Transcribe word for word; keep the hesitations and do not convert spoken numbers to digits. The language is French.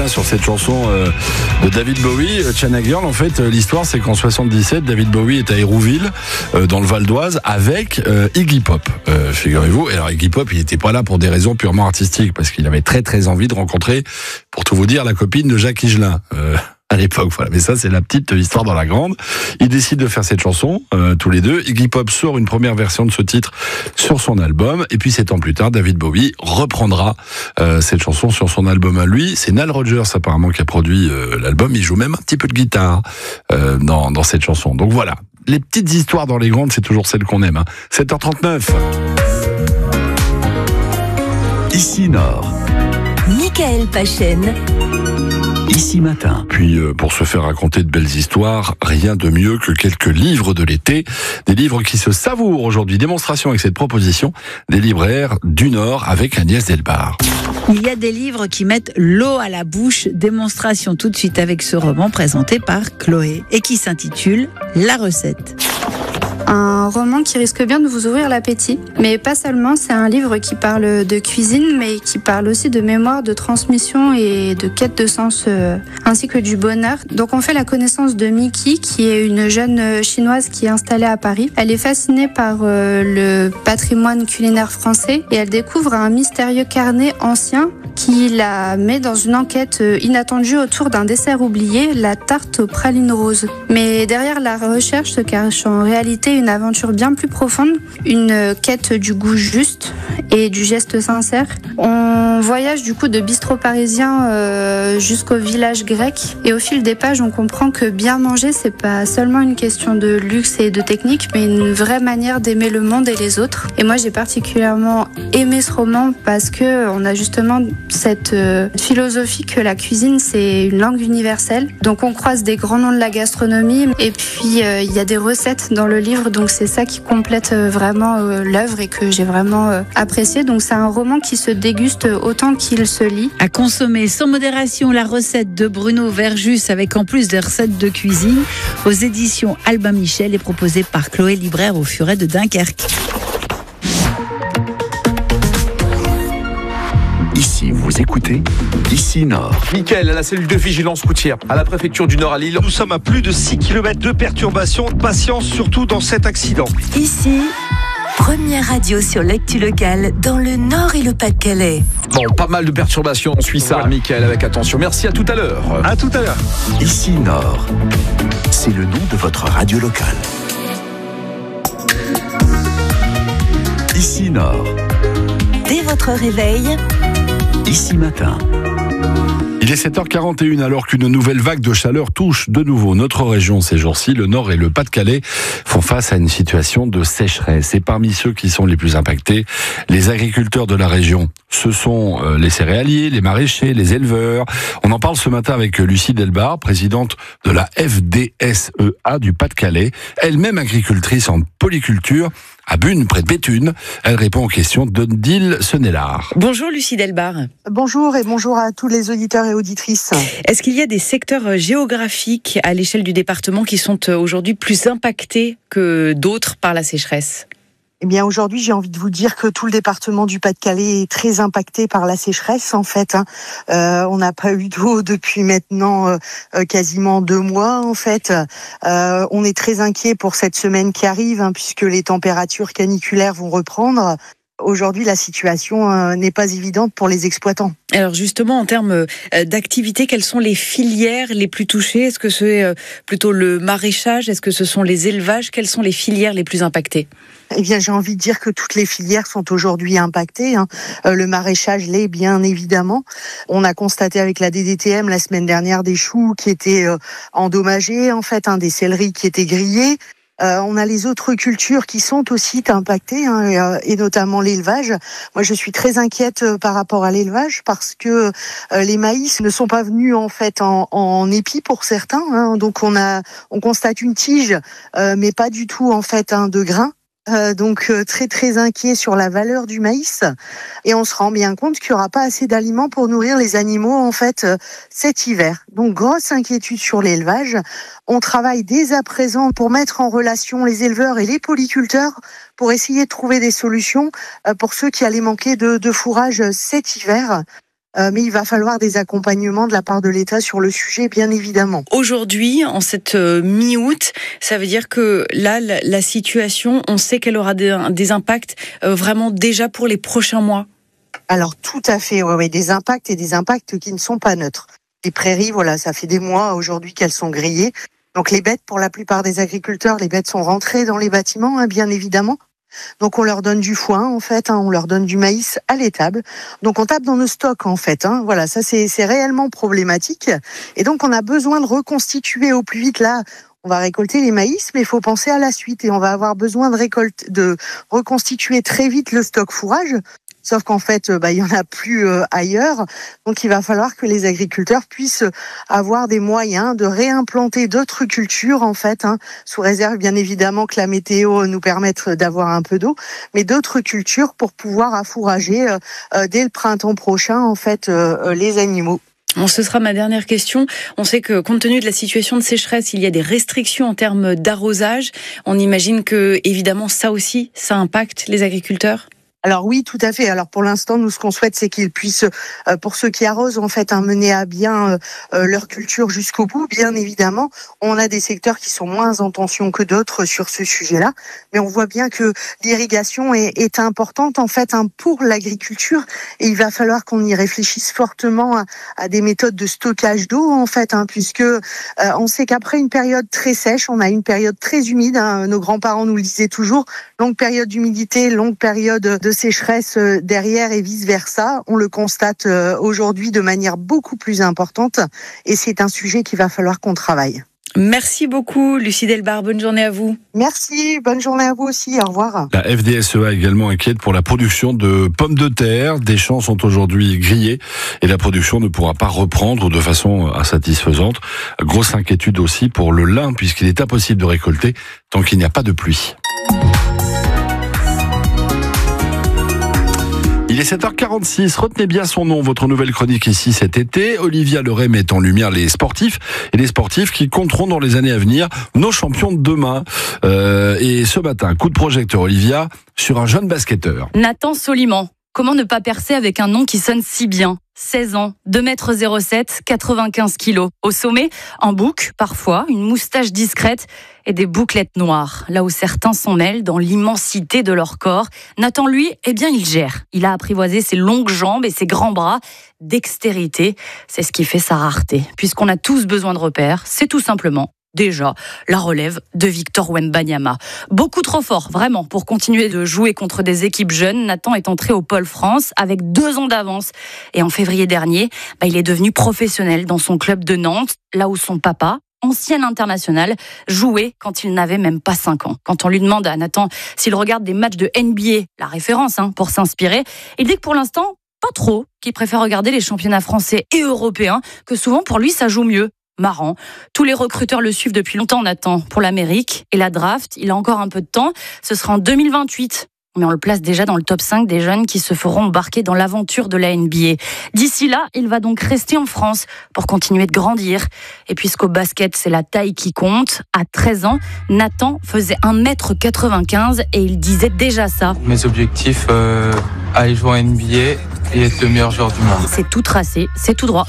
bien sur cette chanson euh, de David Bowie, China Girl. En fait, euh, l'histoire, c'est qu'en soixante-dix-sept, David Bowie est à Hérouville, euh, dans le Val d'Oise, avec euh, Iggy Pop, euh, figurez-vous. Et alors, Iggy Pop, il n'était pas là pour des raisons purement artistiques, parce qu'il avait très très envie de rencontrer, pour tout vous dire, la copine de Jacques Higelin. Euh, à l'époque, voilà. Mais ça, c'est la petite histoire dans la grande. Ils décident de faire cette chanson, euh, tous les deux. Iggy Pop sort une première version de ce titre sur son album. Et puis, sept ans plus tard, David Bowie reprendra euh, cette chanson sur son album à lui. C'est Nile Rodgers, apparemment, qui a produit euh, l'album. Il joue même un petit peu de guitare euh, dans, dans cette chanson. Donc voilà. Les petites histoires dans les grandes, c'est toujours celles qu'on aime. Hein. sept heures trente-neuf. Ici Nord. Michael Pachen. Ici Matin. Puis euh, pour se faire raconter de belles histoires, rien de mieux que quelques livres de l'été. Des livres qui se savourent aujourd'hui. Démonstration avec cette proposition des libraires du Nord avec Agnès Delbar. Il y a des livres qui mettent l'eau à la bouche. Démonstration tout de suite avec ce roman présenté par Chloé et qui s'intitule La recette. Un roman qui risque bien de vous ouvrir l'appétit, mais pas seulement, c'est un livre qui parle de cuisine, mais qui parle aussi de mémoire, de transmission et de quête de sens, euh, ainsi que du bonheur. Donc on fait la connaissance de Miki, qui est une jeune chinoise qui est installée à Paris. Elle est fascinée par euh, le patrimoine culinaire français et elle découvre un mystérieux carnet ancien qui la met dans une enquête inattendue autour d'un dessert oublié, la tarte aux pralines roses. Mais derrière la recherche se cache en réalité une aventure bien plus profonde, une quête du goût juste et du geste sincère. On voyage du coup de bistrot parisien euh, jusqu'au village grec et au fil des pages on comprend que bien manger c'est pas seulement une question de luxe et de technique mais une vraie manière d'aimer le monde et les autres. Et moi j'ai particulièrement aimé ce roman parce que on a justement cette euh, philosophie que la cuisine c'est une langue universelle. Donc on croise des grands noms de la gastronomie et puis euh, il y a des recettes dans le livre donc c'est ça qui complète euh, vraiment euh, l'œuvre et que j'ai vraiment euh, apprécié. Donc c'est un roman qui se déguste autant qu'il se lit. À consommer sans modération, la recette de Bruno Verjus avec en plus des recettes de cuisine aux éditions Albin Michel est proposée par Chloé Libraire au Furet de Dunkerque. Ici, vous écoutez Ici Nord. Mickaël, à la cellule de vigilance routière, à la préfecture du Nord à Lille. Nous sommes à plus de six kilomètres de perturbation. Patience surtout dans cet accident. Ici, première radio sur l'actu locale dans le Nord et le Pas-de-Calais. Bon, pas mal de perturbations, on suit ça, voilà. Mickaël, avec attention. Merci, à tout à l'heure. À tout à l'heure. Ici Nord, c'est le nom de votre radio locale. Ici Nord. Dès votre réveil, Ici Matin. Il est sept heures quarante et une alors qu'une nouvelle vague de chaleur touche de nouveau notre région ces jours-ci. Le Nord et le Pas-de-Calais font face à une situation de sécheresse. Et parmi ceux qui sont les plus impactés, les agriculteurs de la région. Ce sont les céréaliers, les maraîchers, les éleveurs. On en parle ce matin avec Lucie Delbar, présidente de la F D S E A du Pas-de-Calais, elle-même agricultrice en polyculture à Bune, près de Béthune. Elle répond aux questions d'Odile Senelard. Bonjour Lucie Delbar. Bonjour et bonjour à tous les auditeurs et auditrices. Est-ce qu'il y a des secteurs géographiques à l'échelle du département qui sont aujourd'hui plus impactés que d'autres par la sécheresse ? Eh bien, aujourd'hui, j'ai envie de vous dire que tout le département du Pas-de-Calais est très impacté par la sécheresse, en fait. Euh, on n'a pas eu d'eau depuis maintenant euh, quasiment deux mois, en fait. Euh, on est très inquiet pour cette semaine qui arrive, hein, puisque les températures caniculaires vont reprendre. Aujourd'hui, la situation euh, n'est pas évidente pour les exploitants. Alors justement, en termes euh, d'activité, quelles sont les filières les plus touchées ? Est-ce que c'est euh, plutôt le maraîchage ? Est-ce que ce sont les élevages ? Quelles sont les filières les plus impactées ? Eh bien, j'ai envie de dire que toutes les filières sont aujourd'hui impactées. Hein. Euh, le maraîchage l'est, bien évidemment. On a constaté avec la D D T M la semaine dernière des choux qui étaient euh, endommagés, en fait, hein, des céleris qui étaient grillés. Euh, on a les autres cultures qui sont aussi impactées, hein, et, euh, et notamment l'élevage. Moi, je suis très inquiète euh, par rapport à l'élevage parce que euh, les maïs ne sont pas venus en fait en, en épi pour certains. Hein, donc, on a, on constate une tige, euh, mais pas du tout en fait hein, de grains. Euh, donc euh, très très inquiet sur la valeur du maïs et on se rend bien compte qu'il n'y aura pas assez d'aliments pour nourrir les animaux en fait euh, cet hiver. Donc grosse inquiétude sur l'élevage. On travaille dès à présent pour mettre en relation les éleveurs et les polyculteurs pour essayer de trouver des solutions euh, pour ceux qui allaient manquer de, de fourrage cet hiver. Euh, mais il va falloir des accompagnements de la part de l'État sur le sujet, bien évidemment. Aujourd'hui, en cette euh, mi-août, ça veut dire que là, la, la situation, on sait qu'elle aura des, des impacts euh, vraiment déjà pour les prochains mois. Alors tout à fait, ouais, ouais, des impacts et des impacts qui ne sont pas neutres. Les prairies, voilà, ça fait des mois aujourd'hui qu'elles sont grillées. Donc les bêtes, pour la plupart des agriculteurs, les bêtes sont rentrées dans les bâtiments, hein, bien évidemment. Donc on leur donne du foin en fait, hein, on leur donne du maïs à l'étable. Donc on tape dans nos stocks en fait. Hein, voilà, ça c'est, c'est réellement problématique. Et donc on a besoin de reconstituer au plus vite là. On va récolter les maïs, mais il faut penser à la suite et on va avoir besoin de récolter, de reconstituer très vite le stock fourrage. Sauf qu'en fait, bah, il y en a plus euh, ailleurs. Donc, il va falloir que les agriculteurs puissent avoir des moyens de réimplanter d'autres cultures, en fait, hein, sous réserve, bien évidemment, que la météo nous permette d'avoir un peu d'eau, mais d'autres cultures pour pouvoir affourager euh, euh, dès le printemps prochain, en fait, euh, les animaux. Bon, ce sera ma dernière question. On sait que compte tenu de la situation de sécheresse, il y a des restrictions en termes d'arrosage. On imagine que, évidemment, ça aussi, ça impacte les agriculteurs ? Alors oui, tout à fait. Alors pour l'instant, nous, ce qu'on souhaite, c'est qu'ils puissent, euh, pour ceux qui arrosent, en fait, hein, mener à bien euh, leur culture jusqu'au bout. Bien évidemment, on a des secteurs qui sont moins en tension que d'autres sur ce sujet-là, mais on voit bien que l'irrigation est, est importante, en fait, hein, pour l'agriculture, et il va falloir qu'on y réfléchisse fortement à, à des méthodes de stockage d'eau, en fait, hein, puisque euh, on sait qu'après une période très sèche, on a une période très humide. Hein, nos grands-parents nous le disaient toujours, longue période d'humidité, longue période de sécheresse derrière et vice-versa. On le constate aujourd'hui de manière beaucoup plus importante et c'est un sujet qu'il va falloir qu'on travaille. Merci beaucoup Lucie Delbar, bonne journée à vous. Merci, bonne journée à vous aussi, au revoir. La F D S E A également inquiète pour la production de pommes de terre. Des champs sont aujourd'hui grillés et la production ne pourra pas reprendre de façon insatisfaisante. Grosse inquiétude aussi pour le lin puisqu'il est impossible de récolter tant qu'il n'y a pas de pluie. Il est sept heures quarante-six, retenez bien son nom, votre nouvelle chronique ici cet été. Olivia Leray met en lumière les sportifs et les sportifs qui compteront dans les années à venir nos champions de demain. Euh, et ce matin, coup de projecteur Olivia sur un jeune basketteur. Nathan Soliman. Comment ne pas percer avec un nom qui sonne si bien ? seize ans, deux mètres zéro sept, quatre-vingt-quinze kilos. Au sommet, un bouc, parfois, une moustache discrète et des bouclettes noires. Là où certains s'en mêlent dans l'immensité de leur corps, Nathan, lui, eh bien, il gère. Il a apprivoisé ses longues jambes et ses grands bras. Dextérité, c'est ce qui fait sa rareté. Puisqu'on a tous besoin de repères, c'est tout simplement déjà la relève de Victor Wembanyama. Beaucoup trop fort, vraiment, pour continuer de jouer contre des équipes jeunes. Nathan est entré au Pôle France avec deux ans d'avance. Et en février dernier, bah, il est devenu professionnel dans son club de Nantes, là où son papa, ancien international, jouait quand il n'avait même pas cinq ans. Quand on lui demande à Nathan s'il regarde des matchs de N B A, la référence hein, pour s'inspirer, il dit que pour l'instant, pas trop, qu'il préfère regarder les championnats français et européens, que souvent pour lui ça joue mieux. Marrant. Tous les recruteurs le suivent depuis longtemps, Nathan, pour l'Amérique. Et la draft, il a encore un peu de temps. Ce sera en deux mille vingt-huit. Mais on le place déjà dans le top cinq des jeunes qui se feront embarquer dans l'aventure de la N B A. D'ici là, il va donc rester en France pour continuer de grandir. Et puisqu'au basket, c'est la taille qui compte, à treize ans, Nathan faisait un mètre quatre-vingt-quinze et il disait déjà ça. Mes objectifs, euh, aller jouer en N B A et être le meilleur joueur du monde. C'est tout tracé, c'est tout droit.